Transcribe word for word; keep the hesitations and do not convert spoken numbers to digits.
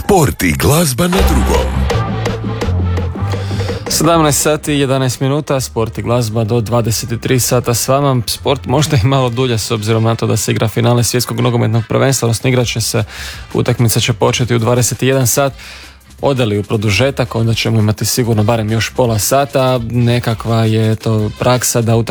Sport i glazba na drugom. sedamnaest sati i jedanaest minuta, sport i glazba do dvadeset tri sata s vama. Sport možda i malo dulje s obzirom na to da se igra finale svjetskog nogometnog prvenstva, odnosno igrat će se, utakmica će početi u dvadeset jedan sat. Odali u produžetak, onda ćemo imati sigurno barem još pola sata. Nekakva je to praksa da utakmica